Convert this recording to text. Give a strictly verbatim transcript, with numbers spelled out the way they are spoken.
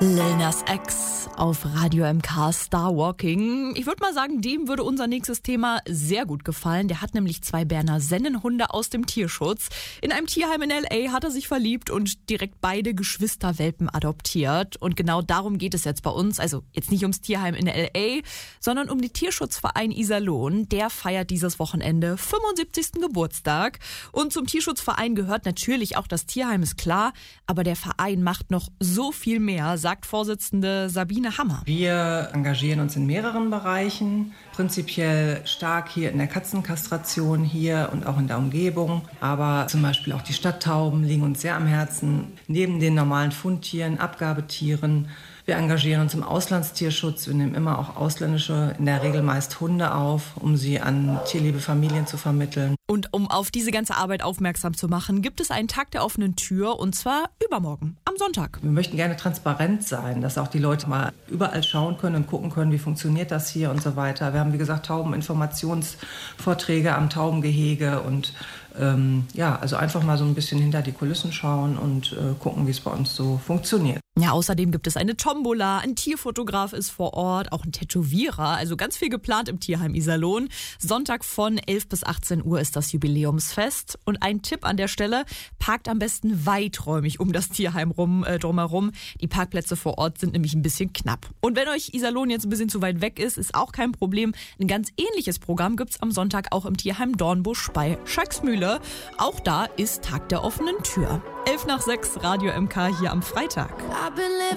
Lil Nas X auf Radio M K Star Walking. Ich würde mal sagen, dem würde unser nächstes Thema sehr gut gefallen. Der hat nämlich zwei Berner Sennenhunde aus dem Tierschutz. In einem Tierheim in L A hat er sich verliebt und direkt beide Geschwisterwelpen adoptiert. Und genau darum geht es jetzt bei uns. Also jetzt nicht ums Tierheim in L A, sondern um den Tierschutzverein Iserlohn. Der feiert dieses Wochenende fünfundsiebzigsten Geburtstag. Und zum Tierschutzverein gehört natürlich auch das Tierheim, ist klar. Aber der Verein macht noch so viel mehr, sagt Vorsitzende Sabine Hammer. Wir engagieren uns in mehreren Bereichen, prinzipiell stark hier in der Katzenkastration hier und auch in der Umgebung. Aber zum Beispiel auch die Stadttauben liegen uns sehr am Herzen. Neben den normalen Fundtieren, Abgabetieren. Wir engagieren uns im Auslandstierschutz. Wir nehmen immer auch ausländische, in der Regel meist Hunde auf, um sie an tierliebe Familien zu vermitteln. Und um auf diese ganze Arbeit aufmerksam zu machen, gibt es einen Tag der offenen Tür, und zwar übermorgen, am Sonntag. Wir möchten gerne transparent sein, dass auch die Leute mal überall schauen können und gucken können, wie funktioniert das hier und so weiter. Wir haben, wie gesagt, Taubeninformationsvorträge am Taubengehege und ähm, ja, also einfach mal so ein bisschen hinter die Kulissen schauen und äh, gucken, wie es bei uns so funktioniert. Ja, außerdem gibt es eine Tombola, ein Tierfotograf ist vor Ort, auch ein Tätowierer, also ganz viel geplant im Tierheim Iserlohn. Sonntag von elf bis achtzehn Uhr ist das Jubiläumsfest. Und ein Tipp an der Stelle, parkt am besten weiträumig um das Tierheim rum, äh, drumherum. Die Parkplätze vor Ort sind nämlich ein bisschen knapp. Und wenn euch Iserlohn jetzt ein bisschen zu weit weg ist, ist auch kein Problem. Ein ganz ähnliches Programm gibt's am Sonntag auch im Tierheim Dornbusch bei Schalksmühle. Auch da ist Tag der offenen Tür. elf nach sechs, Radio M K hier am Freitag.